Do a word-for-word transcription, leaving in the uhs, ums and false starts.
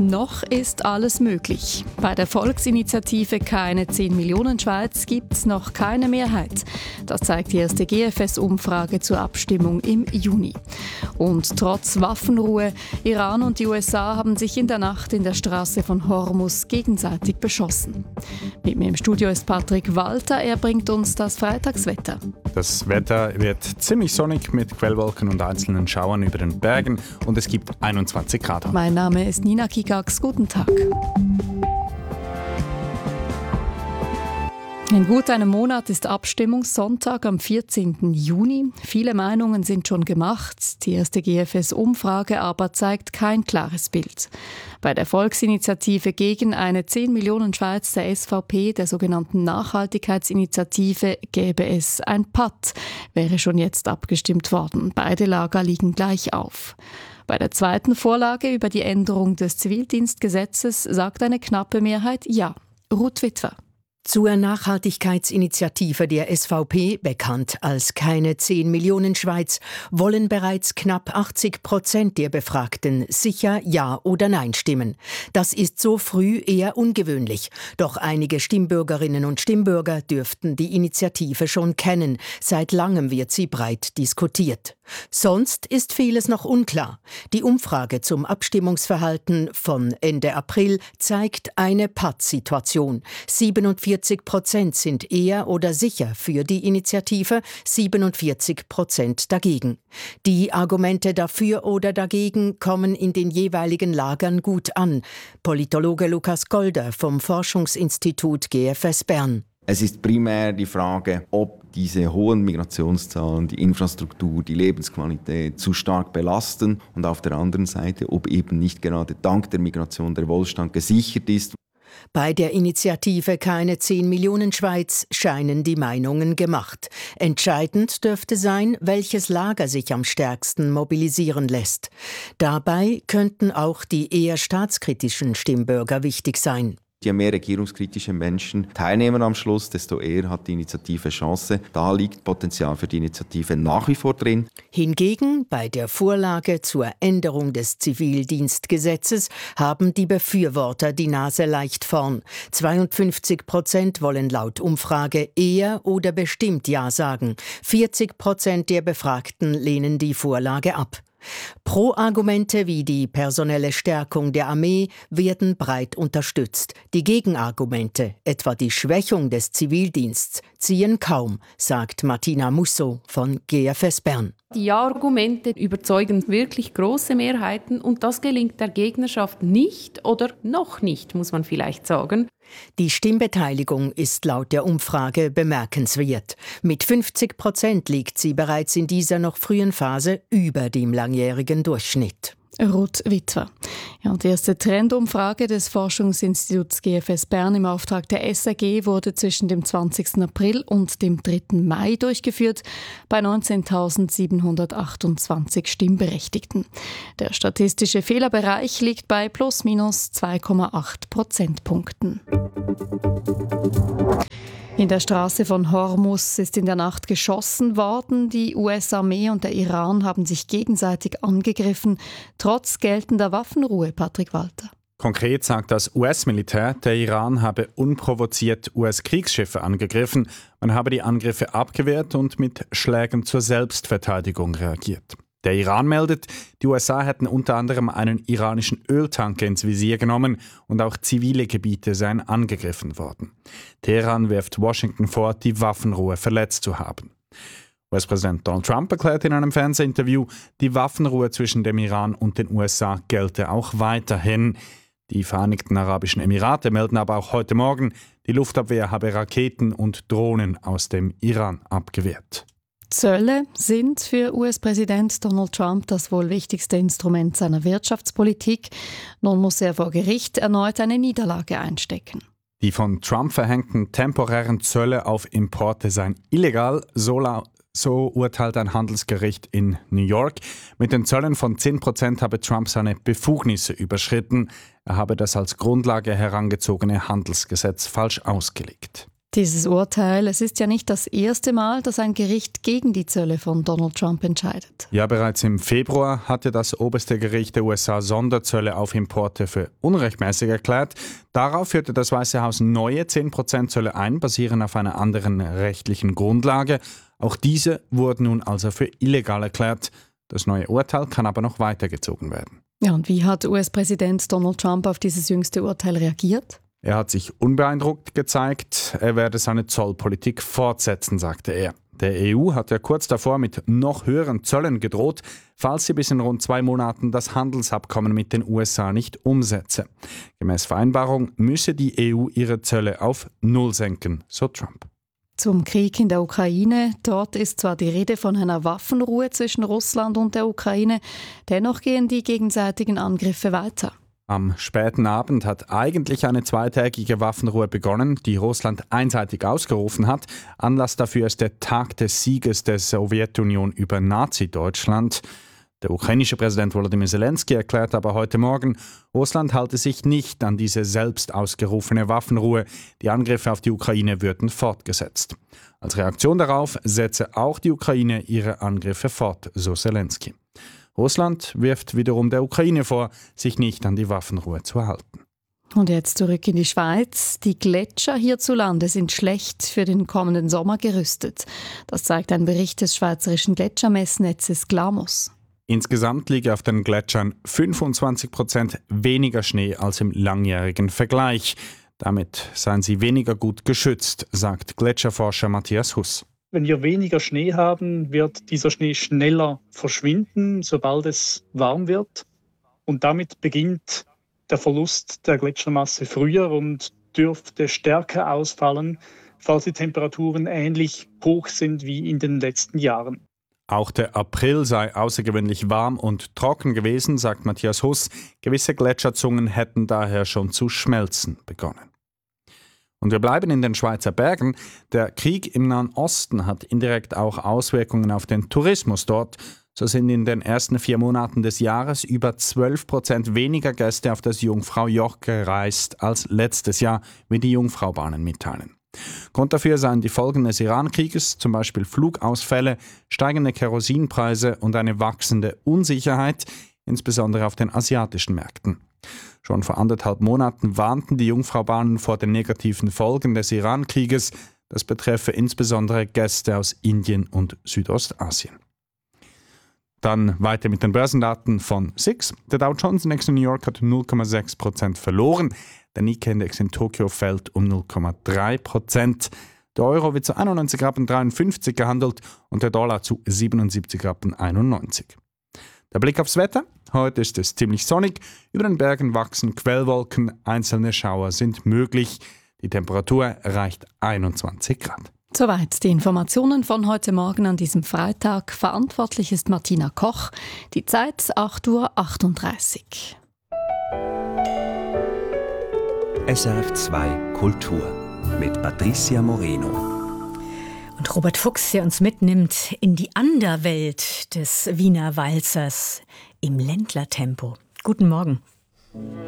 Noch ist alles möglich. Bei der Volksinitiative Keine zehn Millionen Schweiz gibt es noch keine Mehrheit. Das zeigt die erste G F S-Umfrage zur Abstimmung im Juni. Und trotz Waffenruhe, Iran und die U S A haben sich in der Nacht in der Straße von Hormuz gegenseitig beschossen. Mit mir im Studio ist Patrick Walter, er bringt uns das Freitagswetter. Das Wetter wird ziemlich sonnig mit Quellwolken und einzelnen Schauern über den Bergen und es gibt einundzwanzig Grad. Mein Name ist Nina Kigax, guten Tag. In gut einem Monat ist Abstimmungssonntag am vierzehnten Juni. Viele Meinungen sind schon gemacht. Die erste G F S-Umfrage aber zeigt kein klares Bild. Bei der Volksinitiative gegen eine zehn Millionen Schweiz der S V P, der sogenannten Nachhaltigkeitsinitiative, gäbe es ein Patt, wäre schon jetzt abgestimmt worden. Beide Lager liegen gleich auf. Bei der zweiten Vorlage über die Änderung des Zivildienstgesetzes sagt eine knappe Mehrheit Ja. Ruth Witwer. Zur Nachhaltigkeitsinitiative der S V P, bekannt als Keine zehn Millionen Schweiz, wollen bereits knapp achtzig Prozent der Befragten sicher Ja oder Nein stimmen. Das ist so früh eher ungewöhnlich. Doch einige Stimmbürgerinnen und Stimmbürger dürften die Initiative schon kennen. Seit langem wird sie breit diskutiert. Sonst ist vieles noch unklar. Die Umfrage zum Abstimmungsverhalten von Ende April zeigt eine Pattsituation. siebenundvierzig Prozent sind eher oder sicher für die Initiative, siebenundvierzig Prozent dagegen. Die Argumente dafür oder dagegen kommen in den jeweiligen Lagern gut an. Politologe Lukas Golder vom Forschungsinstitut G F S Bern. Es ist primär die Frage, ob diese hohen Migrationszahlen die Infrastruktur, die Lebensqualität zu stark belasten und auf der anderen Seite, ob eben nicht gerade dank der Migration der Wohlstand gesichert ist. Bei der Initiative Keine zehn Millionen Schweiz scheinen die Meinungen gemacht. Entscheidend dürfte sein, welches Lager sich am stärksten mobilisieren lässt. Dabei könnten auch die eher staatskritischen Stimmbürger wichtig sein. Je mehr regierungskritische Menschen teilnehmen am Schluss, desto eher hat die Initiative Chance. Da liegt Potenzial für die Initiative nach wie vor drin. Hingegen bei der Vorlage zur Änderung des Zivildienstgesetzes haben die Befürworter die Nase leicht vorn. zweiundfünfzig Prozent wollen laut Umfrage eher oder bestimmt Ja sagen. vierzig Prozent der Befragten lehnen die Vorlage ab. Pro-Argumente wie die personelle Stärkung der Armee werden breit unterstützt. Die Gegenargumente, etwa die Schwächung des Zivildienstes, ziehen kaum, sagt Martina Musso von G F S Bern. Die Ja-Argumente überzeugen wirklich große Mehrheiten und das gelingt der Gegnerschaft nicht oder noch nicht, muss man vielleicht sagen. Die Stimmbeteiligung ist laut der Umfrage bemerkenswert. Mit fünfzig Prozent liegt sie bereits in dieser noch frühen Phase über dem langjährigen Durchschnitt. Ruth Witwer. Ja, die erste Trendumfrage des Forschungsinstituts G F S Bern im Auftrag der S R G wurde zwischen dem zwanzigsten April und dem dritten Mai durchgeführt bei neunzehntausendsiebenhundertachtundzwanzig Stimmberechtigten. Der statistische Fehlerbereich liegt bei plus minus zwei Komma acht Prozentpunkten. In der Straße von Hormuz ist in der Nacht geschossen worden. Die U S-Armee und der Iran haben sich gegenseitig angegriffen, trotz geltender Waffenruhe, Patrick Walter. Konkret sagt das U S-Militär, der Iran habe unprovoziert U S-Kriegsschiffe angegriffen. Man habe die Angriffe abgewehrt und mit Schlägen zur Selbstverteidigung reagiert. Der Iran meldet, die U S A hätten unter anderem einen iranischen Öltanker ins Visier genommen und auch zivile Gebiete seien angegriffen worden. Teheran wirft Washington vor, die Waffenruhe verletzt zu haben. U S-Präsident Donald Trump erklärt in einem Fernsehinterview, die Waffenruhe zwischen dem Iran und den U S A gelte auch weiterhin. Die Vereinigten Arabischen Emirate melden aber auch heute Morgen, die Luftabwehr habe Raketen und Drohnen aus dem Iran abgewehrt. Zölle sind für U S-Präsident Donald Trump das wohl wichtigste Instrument seiner Wirtschaftspolitik. Nun muss er vor Gericht erneut eine Niederlage einstecken. Die von Trump verhängten temporären Zölle auf Importe seien illegal, so, la- so urteilt ein Handelsgericht in New York. Mit den Zöllen von zehn Prozent habe Trump seine Befugnisse überschritten. Er habe das als Grundlage herangezogene Handelsgesetz falsch ausgelegt. Dieses Urteil, es ist ja nicht das erste Mal, dass ein Gericht gegen die Zölle von Donald Trump entscheidet. Ja, bereits im Februar hatte das oberste Gericht der U S A Sonderzölle auf Importe für unrechtmäßig erklärt. Darauf führte das Weiße Haus neue zehn Prozent Zölle ein, basierend auf einer anderen rechtlichen Grundlage. Auch diese wurden nun also für illegal erklärt. Das neue Urteil kann aber noch weitergezogen werden. Ja, und wie hat U S-Präsident Donald Trump auf dieses jüngste Urteil reagiert? Er hat sich unbeeindruckt gezeigt, er werde seine Zollpolitik fortsetzen, sagte er. Der E U hat ja kurz davor mit noch höheren Zöllen gedroht, falls sie bis in rund zwei Monaten das Handelsabkommen mit den U S A nicht umsetze. Gemäß Vereinbarung müsse die E U ihre Zölle auf Null senken, so Trump. Zum Krieg in der Ukraine. Dort ist zwar die Rede von einer Waffenruhe zwischen Russland und der Ukraine, dennoch gehen die gegenseitigen Angriffe weiter. Am späten Abend hat eigentlich eine zweitägige Waffenruhe begonnen, die Russland einseitig ausgerufen hat. Anlass dafür ist der Tag des Sieges der Sowjetunion über Nazi-Deutschland. Der ukrainische Präsident Volodymyr Zelensky erklärt aber heute Morgen, Russland halte sich nicht an diese selbst ausgerufene Waffenruhe. Die Angriffe auf die Ukraine würden fortgesetzt. Als Reaktion darauf setze auch die Ukraine ihre Angriffe fort, so Zelensky. Russland wirft wiederum der Ukraine vor, sich nicht an die Waffenruhe zu halten. Und jetzt zurück in die Schweiz. Die Gletscher hierzulande sind schlecht für den kommenden Sommer gerüstet. Das zeigt ein Bericht des schweizerischen Gletschermessnetzes Glamos. Insgesamt liege auf den Gletschern fünfundzwanzig Prozent weniger Schnee als im langjährigen Vergleich. Damit seien sie weniger gut geschützt, sagt Gletscherforscher Matthias Huss. Wenn wir weniger Schnee haben, wird dieser Schnee schneller verschwinden, sobald es warm wird. Und damit beginnt der Verlust der Gletschermasse früher und dürfte stärker ausfallen, falls die Temperaturen ähnlich hoch sind wie in den letzten Jahren. Auch der April sei außergewöhnlich warm und trocken gewesen, sagt Matthias Huss. Gewisse Gletscherzungen hätten daher schon zu schmelzen begonnen. Und wir bleiben in den Schweizer Bergen. Der Krieg im Nahen Osten hat indirekt auch Auswirkungen auf den Tourismus dort. So sind in den ersten vier Monaten des Jahres über zwölf Prozent weniger Gäste auf das Jungfraujoch gereist als letztes Jahr, wie die Jungfraubahnen mitteilen. Grund dafür seien die Folgen des Iran-Krieges, zum Beispiel Flugausfälle, steigende Kerosinpreise und eine wachsende Unsicherheit, insbesondere auf den asiatischen Märkten. Schon vor anderthalb Monaten warnten die Jungfraubahnen vor den negativen Folgen des Iran-Krieges. Das betreffe insbesondere Gäste aus Indien und Südostasien. Dann weiter mit den Börsendaten von S I X. Der Dow Jones Index in New York hat null Komma sechs Prozent verloren. Der Nikkei-Index in Tokio fällt um null Komma drei Prozent. Der Euro wird zu einundneunzig Komma dreiundfünfzig gehandelt und der Dollar zu siebenundsiebzig Komma einundneunzig. Der Blick aufs Wetter. Heute ist es ziemlich sonnig. Über den Bergen wachsen Quellwolken. Einzelne Schauer sind möglich. Die Temperatur erreicht einundzwanzig Grad. Soweit die Informationen von heute Morgen an diesem Freitag. Verantwortlich ist Martina Koch. Die Zeit acht Uhr achtunddreißig. S R F zwei Kultur mit Patricia Moreno. Und Robert Fuchs, der uns mitnimmt in die Anderwelt des Wiener Walzers im Ländlertempo. Guten Morgen.